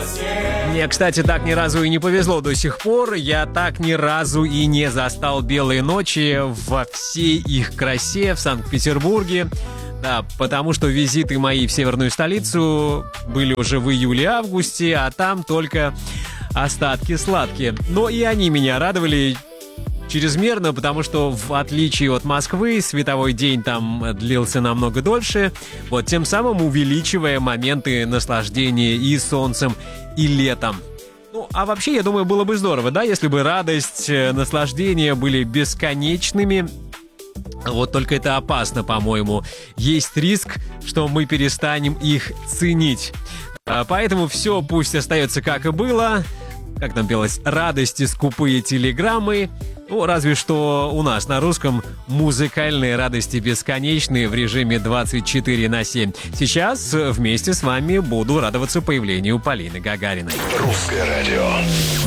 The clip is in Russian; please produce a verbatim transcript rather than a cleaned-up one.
Мне, кстати, так ни разу и не повезло до сих пор. Я так ни разу и не застал белые ночи во всей их красе в Санкт-Петербурге. Да, потому что визиты мои в северную столицу были уже в июле-августе, а там только остатки сладкие. Но и они меня радовали чрезмерно, потому что, в отличие от Москвы, световой день там длился намного дольше, вот тем самым увеличивая моменты наслаждения и солнцем, и летом. Ну, а вообще, я думаю, было бы здорово, да, если бы радость, наслаждение были бесконечными. Вот только это опасно, по-моему. Есть риск, что мы перестанем их ценить. Поэтому все пусть остается как и было. Как там пелось, радости скупые телеграммы. Ну, разве что у нас на русском музыкальные радости бесконечные в режиме двадцать четыре на семь. Сейчас вместе с вами буду радоваться появлению Полины Гагариной. Русское радио.